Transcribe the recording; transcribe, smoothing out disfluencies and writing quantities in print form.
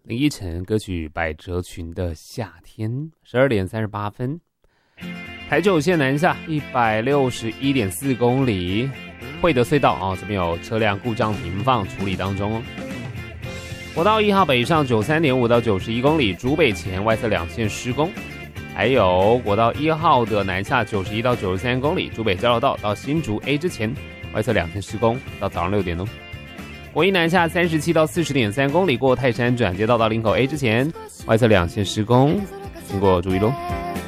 林依晨歌曲《百褶裙的夏天》，12点38分。台九线南下161.4公里，惠德隧道啊，这边有车辆故障停放处理当中哦。国道1号北上93.5到91公里，竹北前外侧两线施工。还有国道1号的南下91到93公里，竹北交流道到新竹 A 之前外侧两线施工，到早上6点哦。国一南下37到40.3公里，过泰山转接道到林口 A 之前外侧两线施工，经过注意咯。